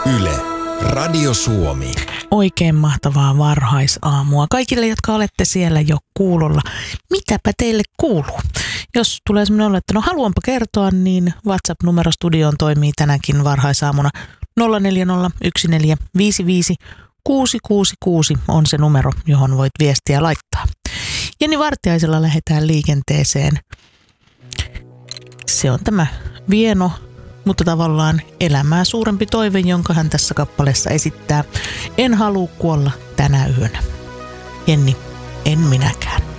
Yle, Radio Suomi. Oikein mahtavaa varhaisaamua kaikille, jotka olette siellä jo kuulolla. Mitäpä teille kuuluu? Jos tulee sellainen olo, että haluanpa kertoa, niin WhatsApp-numero studioon toimii tänäkin varhaisaamuna. 0401455666 on se numero, johon voit viestiä laittaa. Jenni Vartiaisella lähdetään liikenteeseen. Se on tämä vieno, mutta tavallaan elämää suurempi toive, jonka hän tässä kappaleessa esittää. En halua kuolla tänä yönä. Jenni, en minäkään.